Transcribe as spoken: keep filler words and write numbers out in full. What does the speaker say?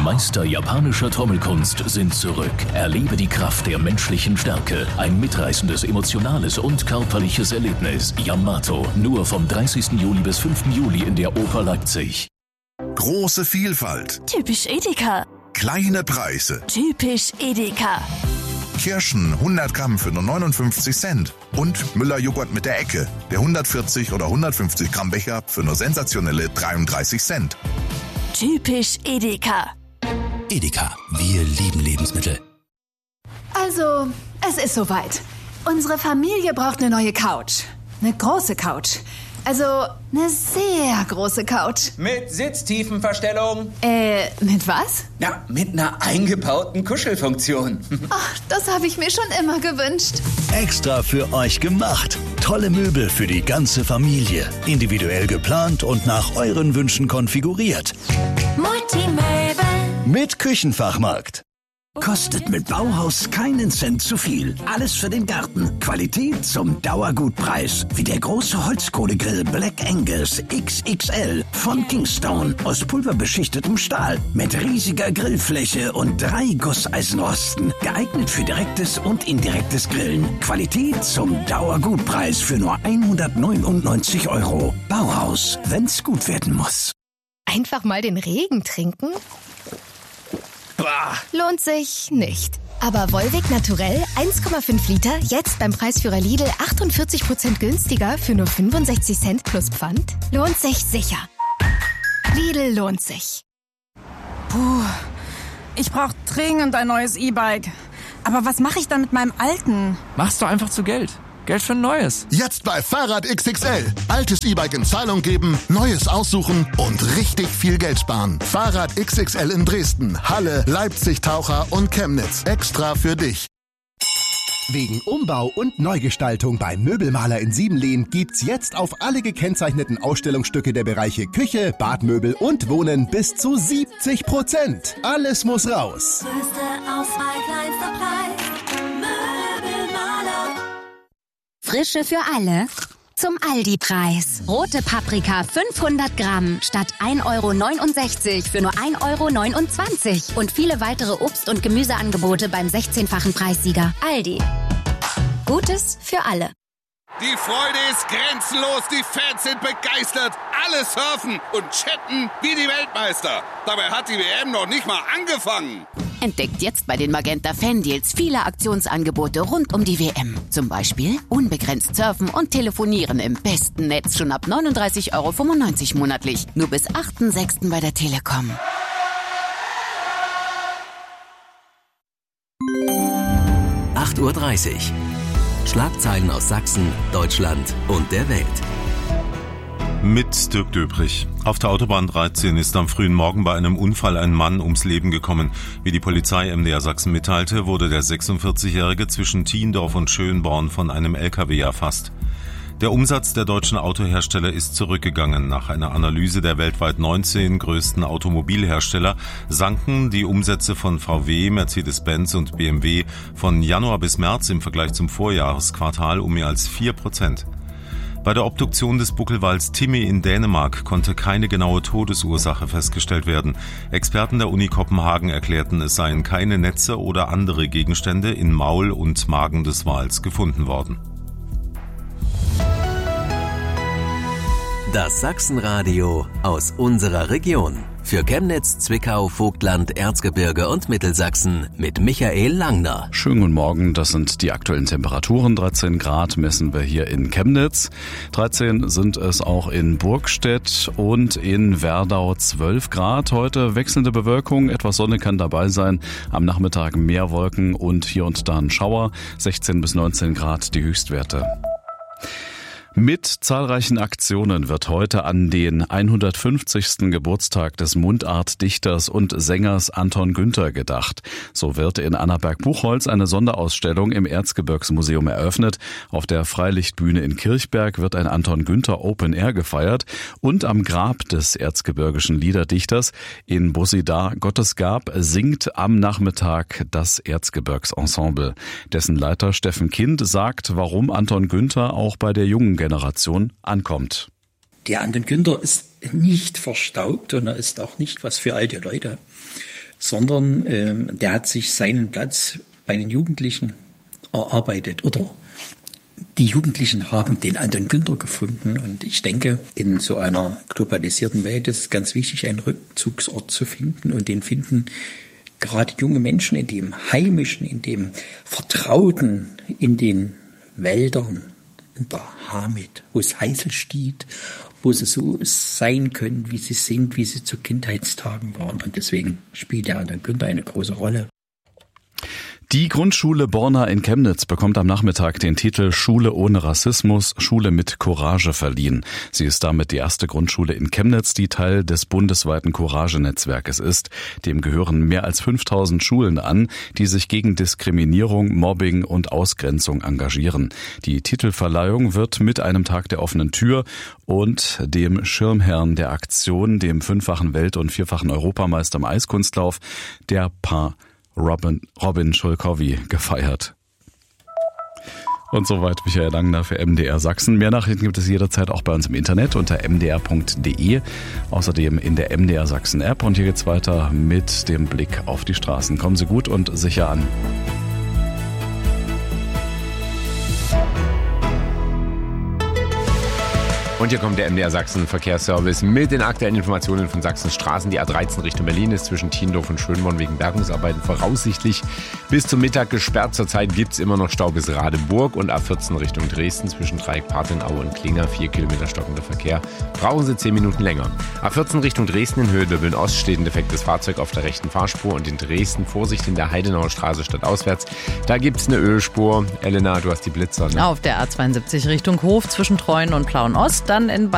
Meister japanischer Trommelkunst sind zurück. Erlebe die Kraft der menschlichen Stärke. Ein mitreißendes, emotionales und körperliches Erlebnis. Yamato, nur vom dreißigsten Juli bis fünften Juli in der Oper Leipzig. Große Vielfalt. Typisch Edeka. Kleine Preise. Typisch Edeka. Kirschen hundert Gramm für nur neunundfünfzig Cent. Und Müller-Joghurt mit der Ecke. Der hundertvierzig oder hundertfünfzig Gramm Becher für nur sensationelle dreiunddreißig Cent. Typisch Edeka. Edeka, wir lieben Lebensmittel. Also, es ist soweit. Unsere Familie braucht eine neue Couch. Eine große Couch. Also, eine sehr große Couch. Mit Sitztiefenverstellung. Äh, mit was? Ja, mit einer eingebauten Kuschelfunktion. Ach, das habe ich mir schon immer gewünscht. Extra für euch gemacht. Tolle Möbel für die ganze Familie. Individuell geplant und nach euren Wünschen konfiguriert. Multimöbel. Mit Küchenfachmarkt. Kostet mit Bauhaus keinen Cent zu viel. Alles für den Garten. Qualität zum Dauergutpreis. Wie der große Holzkohlegrill Black Angus X X L von Kingstone aus pulverbeschichtetem Stahl. Mit riesiger Grillfläche und drei Gusseisenrosten. Geeignet für direktes und indirektes Grillen. Qualität zum Dauergutpreis für nur hundertneunundneunzig Euro. Bauhaus, wenn's gut werden muss. Einfach mal den Regen trinken? Lohnt sich nicht. Aber Volvic Naturell eins Komma fünf Liter, jetzt beim Preisführer Lidl achtundvierzig Prozent günstiger für nur fünfundsechzig Cent plus Pfand? Lohnt sich sicher. Lidl lohnt sich. Puh, ich brauche dringend ein neues E-Bike. Aber was mache ich dann mit meinem alten? Machst du einfach zu Geld. Geld für ein neues. Jetzt bei Fahrrad X X L. Altes E-Bike in Zahlung geben, neues aussuchen und richtig viel Geld sparen. Fahrrad X X L in Dresden, Halle, Leipzig, Taucher und Chemnitz. Extra für dich. Wegen Umbau und Neugestaltung beim Möbelmaler in Siebenlehn gibt's jetzt auf alle gekennzeichneten Ausstellungsstücke der Bereiche Küche, Badmöbel und Wohnen bis zu siebzig Prozent. Alles muss raus. Größte Auswahl, kleinster Preis. Möbelmaler. Frische für alle zum Aldi-Preis. Rote Paprika fünfhundert Gramm statt ein Euro neunundsechzig für nur ein Euro neunundzwanzig. Und viele weitere Obst- und Gemüseangebote beim sechzehnfachen Preissieger. Aldi. Gutes für alle. Die Freude ist grenzenlos, die Fans sind begeistert. Alle surfen und chatten wie die Weltmeister. Dabei hat die W M noch nicht mal angefangen. Entdeckt jetzt bei den Magenta Fan-Deals viele Aktionsangebote rund um die W M. Zum Beispiel unbegrenzt surfen und telefonieren im besten Netz schon ab neununddreißig Euro fünfundneunzig monatlich. Nur bis achten sechsten bei der Telekom. acht Uhr dreißig. Schlagzeilen aus Sachsen, Deutschland und der Welt. Mit Dirk Döbrich. Auf der Autobahn dreizehn ist am frühen Morgen bei einem Unfall ein Mann ums Leben gekommen. Wie die Polizei M D R Sachsen mitteilte, wurde der sechsundvierzigjährige zwischen Thiendorf und Schönborn von einem L K W erfasst. Der Umsatz der deutschen Autohersteller ist zurückgegangen. Nach einer Analyse der weltweit neunzehn größten Automobilhersteller sanken die Umsätze von V W, Mercedes-Benz und B M W von Januar bis März im Vergleich zum Vorjahresquartal um mehr als vier Prozent. Bei der Obduktion des Buckelwals Timmy in Dänemark konnte keine genaue Todesursache festgestellt werden. Experten der Uni Kopenhagen erklärten, es seien keine Netze oder andere Gegenstände in Maul und Magen des Wals gefunden worden. Das Sachsenradio aus unserer Region. Für Chemnitz, Zwickau, Vogtland, Erzgebirge und Mittelsachsen mit Michael Langner. Schönen guten Morgen, das sind die aktuellen Temperaturen. dreizehn Grad messen wir hier in Chemnitz. dreizehn sind es auch in Burgstedt und in Werdau zwölf Grad. Heute wechselnde Bewölkung, etwas Sonne kann dabei sein. Am Nachmittag mehr Wolken und hier und da ein Schauer. sechzehn bis neunzehn Grad die Höchstwerte. Mit zahlreichen Aktionen wird heute an den hundertfünfzigsten Geburtstag des Mundartdichters und Sängers Anton Günther gedacht. So wird in Annaberg-Buchholz eine Sonderausstellung im Erzgebirgsmuseum eröffnet. Auf der Freilichtbühne in Kirchberg wird ein Anton Günther Open Air gefeiert und am Grab des erzgebirgischen Liederdichters in Bosida Gottesgab singt am Nachmittag das Erzgebirgsensemble. Dessen Leiter Steffen Kind sagt, warum Anton Günther auch bei der jungen Generation ankommt. Der Anton Günther ist nicht verstaubt und er ist auch nicht was für alte Leute. sondern äh, der hat sich seinen Platz bei den Jugendlichen erarbeitet. Oder die Jugendlichen haben den Anton Günther gefunden. Und ich denke, in so einer globalisierten Welt ist es ganz wichtig, einen Rückzugsort zu finden. Und den finden gerade junge Menschen in dem Heimischen, in dem Vertrauten, in den Wäldern, in der Hamid, wo es Heißelstedt, wo sie so sein können, wie sie sind, wie sie zu Kindheitstagen waren. Und deswegen spielt der Anton Günther eine große Rolle. Die Grundschule Borna in Chemnitz bekommt am Nachmittag den Titel Schule ohne Rassismus, Schule mit Courage verliehen. Sie ist damit die erste Grundschule in Chemnitz, die Teil des bundesweiten Courage-Netzwerkes ist. Dem gehören mehr als fünftausend Schulen an, die sich gegen Diskriminierung, Mobbing und Ausgrenzung engagieren. Die Titelverleihung wird mit einem Tag der offenen Tür und dem Schirmherrn der Aktion, dem fünffachen Welt- und vierfachen Europameister im Eiskunstlauf, der Paar Robin, Robin Schulkowy, gefeiert. Und soweit Michael Langner für M D R Sachsen. Mehr Nachrichten gibt es jederzeit auch bei uns im Internet unter m d r punkt d e. Außerdem in der M D R Sachsen App. Und hier geht's weiter mit dem Blick auf die Straßen. Kommen Sie gut und sicher an. Und hier kommt der M D R Sachsen Verkehrsservice mit den aktuellen Informationen von Sachsens Straßen. Die A dreizehn Richtung Berlin ist zwischen Tiendorf und Schönborn wegen Bergungsarbeiten voraussichtlich bis zum Mittag gesperrt. Zurzeit gibt es immer noch Stau bis Radeburg und A vierzehn Richtung Dresden zwischen Dreieck Parthenau und Klinger. Vier Kilometer stockender Verkehr. Brauchen Sie zehn Minuten länger. A vierzehn Richtung Dresden in Höhe Döbeln Ost steht ein defektes Fahrzeug auf der rechten Fahrspur und in Dresden Vorsicht in der Heidenauer Straße stadtauswärts. Da gibt es eine Ölspur. Elena, du hast die Blitzer, ne? Auf der A zweiundsiebzig Richtung Hof zwischen Treuen und Plauen Ost. Dann in